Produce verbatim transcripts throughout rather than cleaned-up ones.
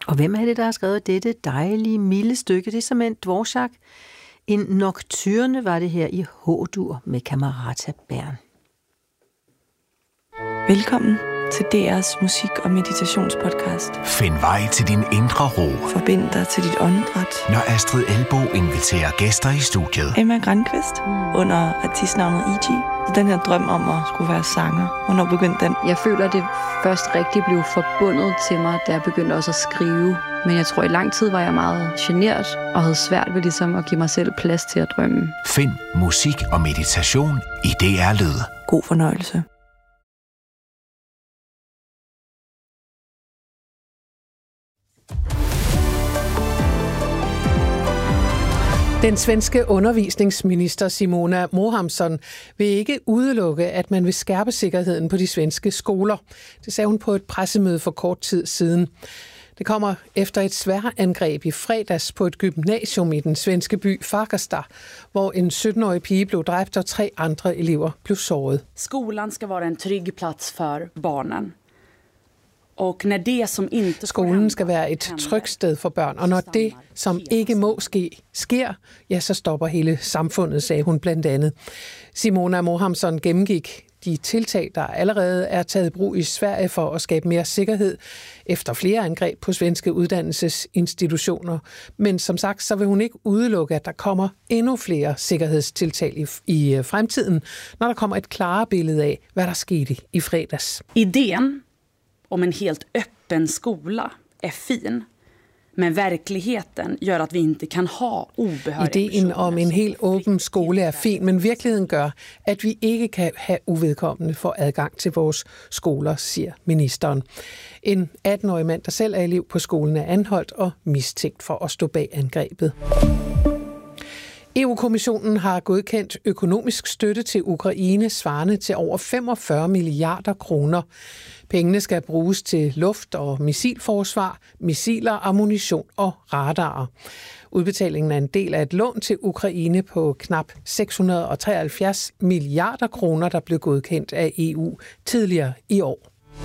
Og hvem er det, der har skrevet dette dejlige, milde stykke? Det er som en Dvorak. En nocturne var det her i H-dur med Camerata Bern. Velkommen til D R's musik- og meditationspodcast. Find vej til din indre ro. Forbind dig til dit åndedræt. Når Astrid Elbo inviterer gæster i studiet. Emma Grankvist mm. under artistnavnet E G. Den her drøm om at skulle være sanger. Hvornår begyndte den? Jeg føler, at det først rigtig blev forbundet til mig, da jeg begyndte også at skrive. Men jeg tror, i lang tid var jeg meget genert og havde svært ved ligesom at give mig selv plads til at drømme. Find musik og meditation i D R Lyd. God fornøjelse. Den svenske undervisningsminister Simona Mohamsson vil ikke udelukke, at man vil skærpe sikkerheden på de svenske skoler. Det sagde hun på et pressemøde for kort tid siden. Det kommer efter et sværangreb i fredags på et gymnasium i den svenske by Fagersta, hvor en sytten-årig pige blev dræbt og tre andre elever blev såret. Skolan skal være en trygg plads for barnen. Og når det, som ikke Skolen skal være et trygt sted for børn, og når det, som ikke må ske, sker, ja, så stopper hele samfundet, sagde hun blandt andet. Simona Mohamsson gennemgik de tiltag, der allerede er taget i brug i Sverige for at skabe mere sikkerhed efter flere angreb på svenske uddannelsesinstitutioner. Men som sagt, så vil hun ikke udelukke, at der kommer endnu flere sikkerhedstiltag i, i fremtiden, når der kommer et klare billede af, hvad der skete i fredags. Ideen om en helt öppen skola är fin, men verkligheten gör att vi inte kan ha obehöriga Ideen om en helt åben skole er fin, men virkeligheden gør, at vi ikke kan have uvedkommende for adgang til vores skoler, siger ministeren. En atten-årig mand, der selv er elev på skolen, er anholdt og mistænkt for at stå bag angrebet. E U-kommissionen har godkendt økonomisk støtte til Ukraine svarende til over femogfyrre milliarder kroner. Pengene skal bruges til luft- og missilforsvar, missiler, ammunition og radarer. Udbetalingen er en del af et lån til Ukraine på knap seks hundrede og treoghalvfjerds milliarder kroner, der blev godkendt af E U tidligere i år.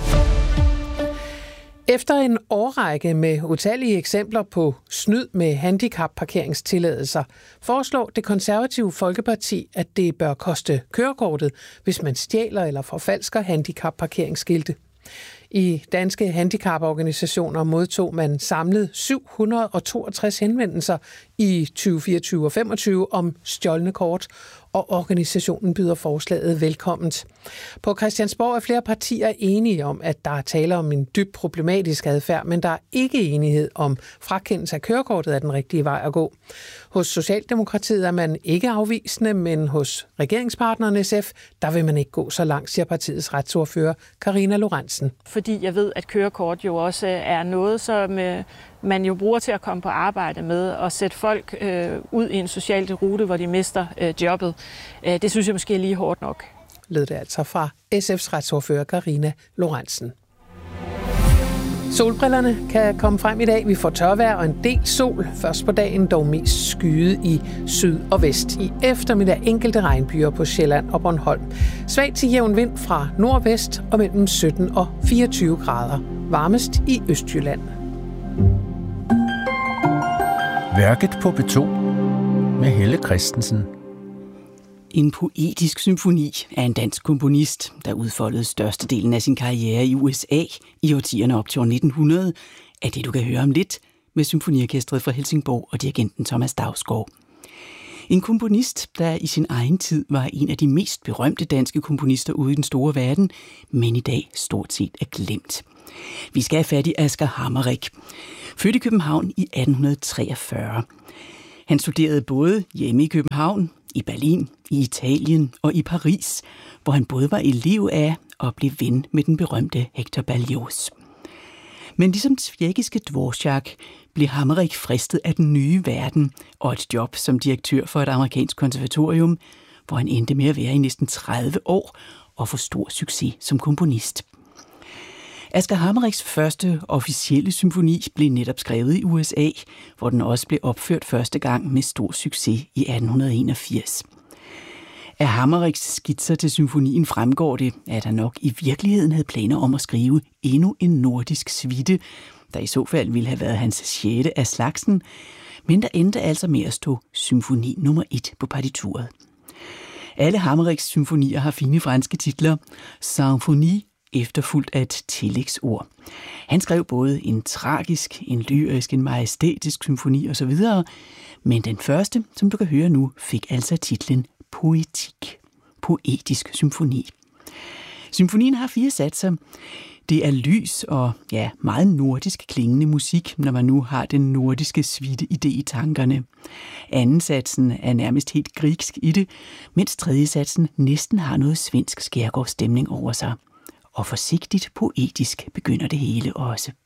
Efter en årrække med utallige eksempler på snyd med handicapparkeringstilladelser, foreslår det konservative Folkeparti, at det bør koste kørekortet, hvis man stjæler eller forfalsker handicapparkeringsskilte. I danske handicaporganisationer modtog man samlet syv hundrede og toogtres henvendelser i tyve fireogtyve og femogtyve om stjålne kort, og organisationen byder forslaget velkomment. På Christiansborg er flere partier enige om, at der er tale om en dybt problematisk adfærd, men der er ikke enighed om frakendelse af kørekortet er den rigtige vej at gå. Hos Socialdemokratiet er man ikke afvisende, men hos regeringspartneren S F, der vil man ikke gå så langt, siger partiets retsordfører Karina Lorentzen. Fordi jeg ved, at kørekort jo også er noget, som man jo bruger til at komme på arbejde med og sætte folk øh, ud i en social rute, hvor de mister øh, jobbet. Øh, det synes jeg måske er lige hårdt nok. Lød det altså fra S F's retsordfører Karina Lorentzen. Solbrillerne kan komme frem i dag. Vi får tørvejr og en del sol. Først på dagen dog mest skyet i syd og vest. I eftermiddag enkelte regnbyer på Sjælland og Bornholm. Svag til jævn vind fra nordvest og mellem sytten og fireogtyve grader. Varmest i Østjylland. Værket på B to med Helle Christensen. En poetisk symfoni af en dansk komponist, der udfoldede størstedelen af sin karriere i U S A i årtierne op til år nitten hundrede, er det, du kan høre om lidt med symfoniorkestret fra Helsingborg og dirigenten Thomas Dausgaard. En komponist, der i sin egen tid var en af de mest berømte danske komponister ude i den store verden, men i dag stort set er glemt. Vi skal have fat i Asger Hammerich. Født i København i atten treogfyrre. Han studerede både hjemme i København, i Berlin, i Italien og i Paris, hvor han både var elev af og blev ven med den berømte Hector Berlioz. Men ligesom tjekkiske Dvorak blev Hammerich fristet af den nye verden og et job som direktør for et amerikansk konservatorium, hvor han endte med at være i næsten tredive år og få stor succes som komponist. Asger Hammerichs første officielle symfoni blev netop skrevet i U S A, hvor den også blev opført første gang med stor succes i atten enogfirs. Af Hammerichs skitser til symfonien fremgår det, at han nok i virkeligheden havde planer om at skrive endnu en nordisk suite, der i så fald ville have været hans sjette af slagsen, men der endte altså med at stå symfoni nummer et på partituret. Alle Hammerichs symfonier har fine franske titler, Symphonie efterfulgt af et tillægsord. Han skrev både en tragisk, en lyrisk, en majestætisk symfoni osv., men den første, som du kan høre nu, fik altså titlen Poetik, poetisk symfoni. Symfonien har fire satser. Det er lys og ja, meget nordisk klingende musik, når man nu har den nordiske suite idé i tankerne. Anden satsen er nærmest helt græsk i det, mens tredje satsen næsten har noget svensk skærgårdsstemning over sig. Og forsigtigt poetisk begynder det hele også.